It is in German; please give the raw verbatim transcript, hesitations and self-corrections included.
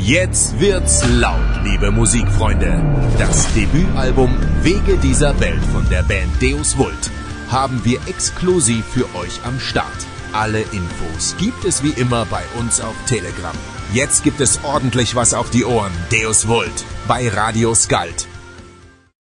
Jetzt wird's laut, liebe Musikfreunde. Das Debütalbum Wege dieser Welt von der Band Deus Vult haben wir exklusiv für euch am Start. Alle Infos gibt es wie immer bei uns auf Telegram. Jetzt gibt es ordentlich was auf die Ohren. Deus Vult bei Radio Skald.